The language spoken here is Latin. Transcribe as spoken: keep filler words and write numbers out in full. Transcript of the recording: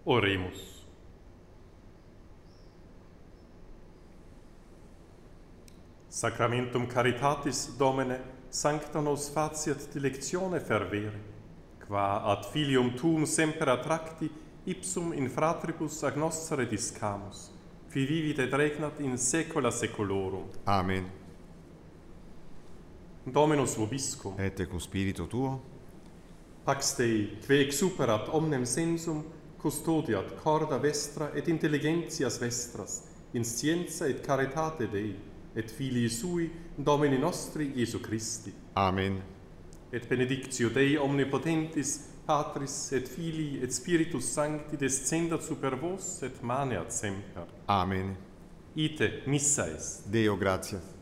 Oremus. Sacramentum caritatis Domine, sancta nos faciat dilectione fervere, qua ad filium tuum semper attracti, ipsum in fratribus ag nostre discamus, qui vivit et regnat in saecula saeculorum. Amen. Dominus vobiscum, Et cum spiritu tuo, pax Dei, que exuperat omnem sensum, custodiat corda vestra et intelligentias vestras, in scienza et caritate Dei, et Filii Sui, Domini nostri Iesu Christi. Amen. Et benedictio Dei omnipotentis, Patris et Filii et Spiritus Sancti descendat super vos et maneat semper. Amen. Ite missa est. Deo gratias.